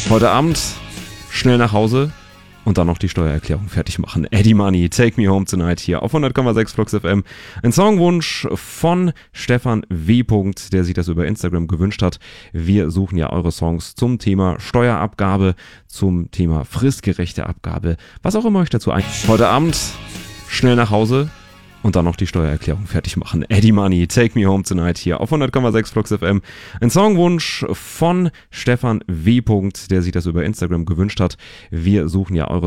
Heute Abend schnell nach Hause und dann noch die Steuererklärung fertig machen. Eddie Money, Take Me Home Tonight hier auf 100,6 Flux FM. Ein Songwunsch von Stefan W. der sich das über Instagram gewünscht hat. Wir suchen ja eure Songs zum Thema Steuerabgabe, zum Thema fristgerechte Abgabe, was auch immer euch dazu einfällt. Heute Abend schnell nach Hause und dann noch die Steuererklärung fertig machen. Eddie Money, Take Me Home Tonight hier auf 100,6 Flux FM. Ein Songwunsch von Stefan W. der sich das über Instagram gewünscht hat. Wir suchen ja eure